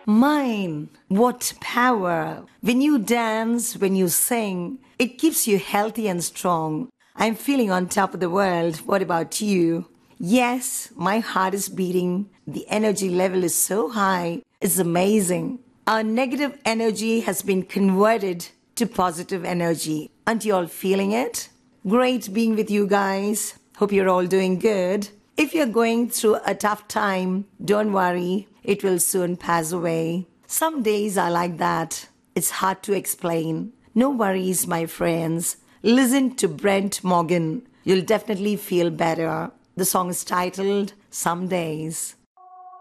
Mine. What power. When you dance, when you sing, it keeps you healthy and strong. I'm feeling on top of the world. What about you? Yes, my heart is beating. The energy level is so high. It's amazing. Our negative energy has been converted to positive energy. Aren't you all feeling it? Great being with you guys. Hope you're all doing good. If you're going through a tough time, don't worry. It will soon pass away. Some days are like that. It's hard to explain. No worries, my friends. Listen to Brent Morgan. You'll definitely feel better. The song is titled Some Days.